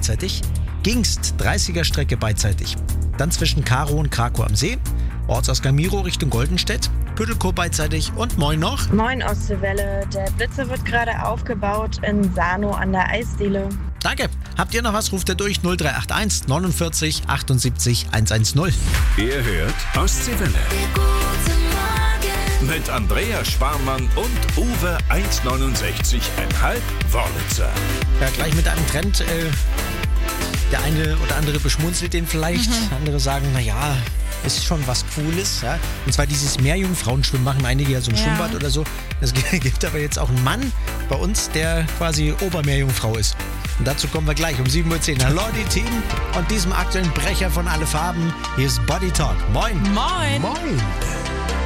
beidseitig. Gingst, 30er Strecke beidseitig. Dann zwischen Karo und Krakow am See. Ortsausgang Miro Richtung Goldenstedt. Püttelkow beidseitig und moin noch. Moin Ostseewelle, der Blitzer wird gerade aufgebaut in Sano an der Eisdiele. Danke. Habt ihr noch was, ruft ihr durch 0381 49 78 110. Ihr hört Ostseewelle. Mit Andrea Sparmann und Uwe 1,69,5 Wörlitzer. Ja, gleich mit einem Trend. Der eine oder andere beschmunzelt den vielleicht. Andere sagen, naja, ist schon was Cooles. Ja? Und zwar dieses Meerjungfrauenschwimmen machen einige ja so im Schwimmbad oder so. Es gibt aber jetzt auch einen Mann bei uns, der quasi Obermeerjungfrau ist. Und dazu kommen wir gleich um 7.10 Uhr. Hallo die Team und diesem aktuellen Brecher von Alle Farben. Hier ist Body Talk. Moin. Moin. Moin.